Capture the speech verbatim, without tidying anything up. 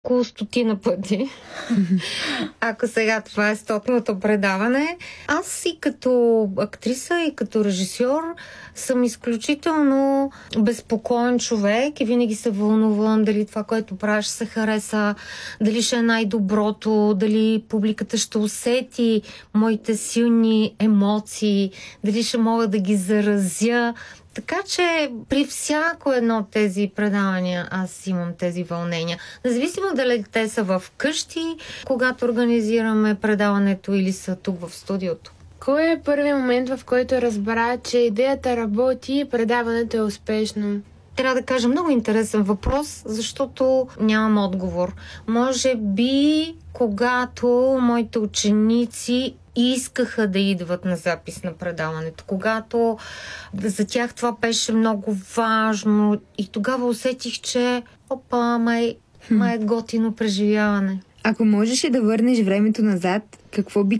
около стотина пъти. Ако сега това е стотното предаване. Аз и като актриса, и като режисьор съм изключително безпокоен човек и винаги се вълнувам дали това, което правиш, се хареса, дали ще е най-доброто, дали публиката ще усети моите силни емоции, дали ще мога да ги заразя. Така че при всяко едно от тези предавания аз имам тези вълнения. Независимо дали те са в къщи, когато организираме предаването, или са тук в студиото. Кой е първият момент, в който разбра, че идеята работи и предаването е успешно? Трябва да кажа, много интересен въпрос, защото нямам отговор. Може би, когато моите ученици искаха да идват на запис на предаването, когато за тях това беше много важно и тогава усетих, че опа, май, май е готино преживяване. Ако можеш да върнеш времето назад, какво би